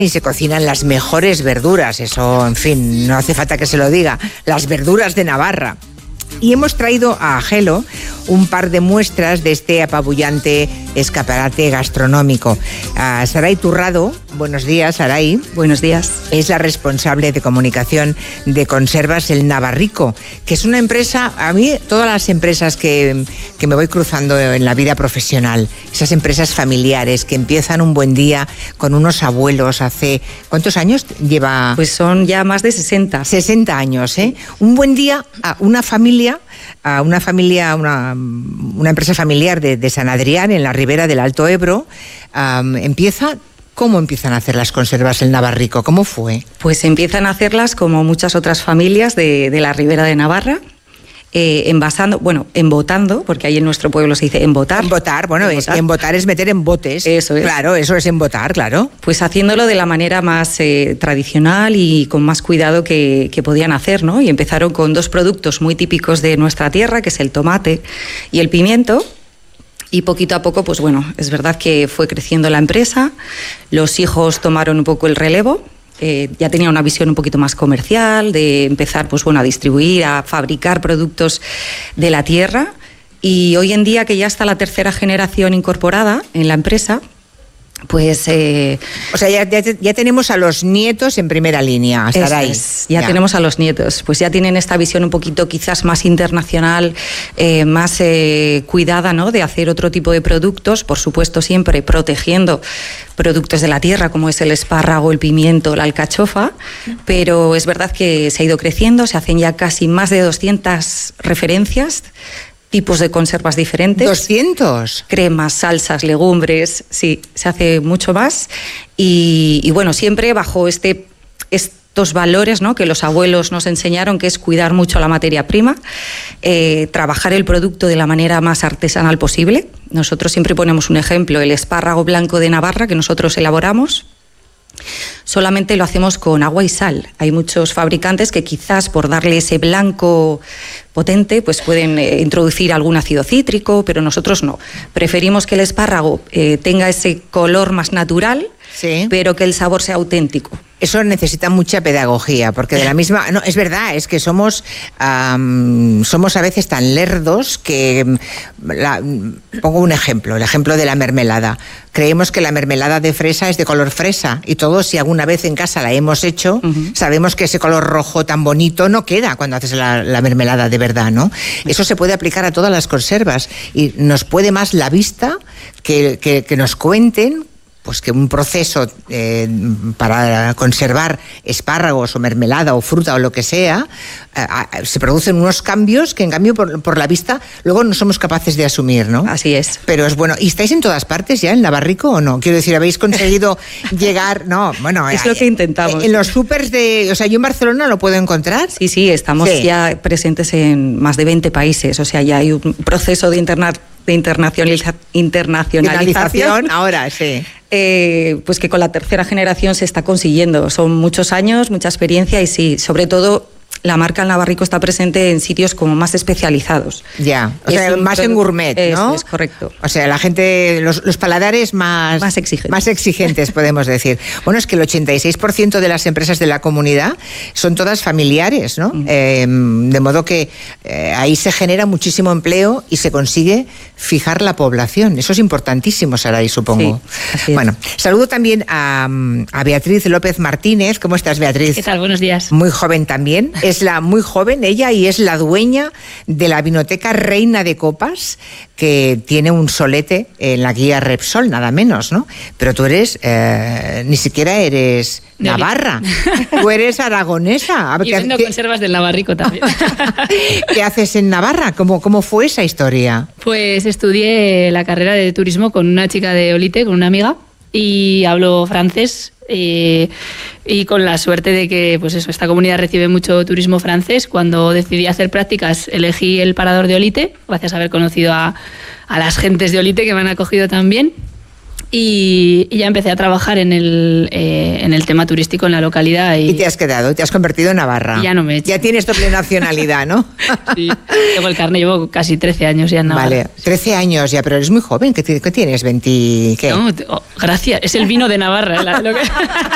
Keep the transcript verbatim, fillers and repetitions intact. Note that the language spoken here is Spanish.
Y se cocinan las mejores verduras, eso, en fin, no hace falta que se lo diga, las verduras de Navarra. Y hemos traído a Gelo un par de muestras de este apabullante escaparate gastronómico. Uh, Saray Turrado, buenos días, Saray. Buenos días. Es la responsable de comunicación de Conservas El Navarrico, que es una empresa, a mí todas las empresas que, que me voy cruzando en la vida profesional, esas empresas familiares que empiezan un buen día con unos abuelos hace... ¿Cuántos años lleva? Pues son ya más de sesenta. sesenta años, ¿eh? Un buen día a una familia, a una familia, una, una empresa familiar de, de San Adrián, en la ribera del Alto Ebro, um, empieza... ¿Cómo empiezan a hacer las conservas el Navarrico? ¿Cómo fue? Pues empiezan a hacerlas como muchas otras familias de, de la ribera de Navarra, eh, envasando, bueno, embotando, porque ahí en nuestro pueblo se dice embotar. Embotar, bueno, embotar es, embotar es meter en botes. Eso es. Claro, eso es embotar, claro. Pues haciéndolo de la manera más eh, tradicional y con más cuidado que, que podían hacer, ¿no? Y empezaron con dos productos muy típicos de nuestra tierra, que es el tomate y el pimiento. Y poquito a poco, pues bueno, es verdad que fue creciendo la empresa, los hijos tomaron un poco el relevo, eh, ya tenía una visión un poquito más comercial, de empezar pues bueno, a distribuir, a fabricar productos de la tierra, y hoy en día que ya está la tercera generación incorporada en la empresa, pues... Eh, o sea, ya, ya, ya tenemos a los nietos en primera línea, Saray. Es, ya, ya tenemos a los nietos, pues ya tienen esta visión un poquito quizás más internacional, eh, más eh, cuidada, ¿no?, de hacer otro tipo de productos, por supuesto siempre protegiendo productos de la tierra como es el espárrago, el pimiento, la alcachofa, pero es verdad que se ha ido creciendo, se hacen ya casi más de doscientas referencias, tipos de conservas diferentes. ¿doscientos? Cremas, salsas, legumbres, sí, se hace mucho más. Y, y bueno, siempre bajo este, estos valores, ¿no?, que los abuelos nos enseñaron, que es cuidar mucho la materia prima, eh, trabajar el producto de la manera más artesanal posible. Nosotros siempre ponemos un ejemplo, el espárrago blanco de Navarra, que nosotros elaboramos. Solamente lo hacemos con agua y sal. Hay muchos fabricantes que quizás por darle ese blanco potente pues pueden eh, introducir algún ácido cítrico, pero nosotros no. Preferimos que el espárrago eh, tenga ese color más natural, sí, pero que el sabor sea auténtico. Eso necesita mucha pedagogía, porque de la misma... No, es verdad, es que somos, um, somos a veces tan lerdos que... La, pongo un ejemplo, el ejemplo de la mermelada. Creemos que la mermelada de fresa es de color fresa, y todos, si alguna vez en casa la hemos hecho, uh-huh, sabemos que ese color rojo tan bonito no queda cuando haces la, la mermelada de verdad, ¿no? Eso se puede aplicar a todas las conservas, y nos puede más la vista que, que, que nos cuenten pues que un proceso eh, para conservar espárragos o mermelada o fruta o lo que sea, eh, se producen unos cambios que en cambio por, por la vista luego no somos capaces de asumir, ¿no? Así es. Pero es bueno. ¿Y estáis en todas partes ya, en Navarrico, o no? Quiero decir, ¿habéis conseguido llegar? No, bueno... Es lo que intentamos. En los supers de... O sea, yo en Barcelona lo puedo encontrar. Sí, sí, estamos sí. ya presentes en más de veinte países, o sea, ya hay un proceso de interna de internacionaliza internacionalización. Ahora, sí. Eh, pues que con la tercera generación se está consiguiendo. Son muchos años, mucha experiencia y sí, sobre todo la marca El Navarrico está presente en sitios como más especializados. Ya, o sea, más en gourmet, ¿no? Es correcto. O sea, la gente, los, los paladares más, más exigentes. Más exigentes, podemos decir. Bueno, es que el ochenta y seis por ciento de las empresas de la comunidad son todas familiares, ¿no? Mm. Eh, de modo que eh, ahí se genera muchísimo empleo y se consigue fijar la población. Eso es importantísimo, Saray, supongo. Sí, bueno, saludo también a, a Beatriz López Martínez. ¿Cómo estás, Beatriz? ¿Qué tal? Buenos días. Muy joven también. Es la muy joven ella y es la dueña de la vinoteca Reina de Copas, que tiene un solete en la guía Repsol, nada menos, ¿no? Pero tú eres, eh, ni siquiera eres de navarra, tú eres aragonesa. Y vendo ¿qué, conservas del Navarrico también. ¿Qué haces en Navarra? ¿Cómo, cómo fue esa historia? Pues estudié la carrera de turismo con una chica de Olite, con una amiga, y hablo francés. Eh, y con la suerte de que pues eso, esta comunidad recibe mucho turismo francés. Cuando decidí hacer prácticas elegí el Parador de Olite, gracias a haber conocido a, a las gentes de Olite que me han acogido también. Y, y ya empecé a trabajar en el, eh, en el tema turístico en la localidad. Y, y te has quedado, te has convertido en navarra. Y ya no me he hecho. Ya tienes doble nacionalidad, ¿no? Sí, tengo el carnet, llevo casi trece años ya en Navarra. Vale, trece años ya, pero eres muy joven, ¿qué, qué tienes? ¿veinte qué? No, oh, gracias, es el vino de Navarra. La, lo que...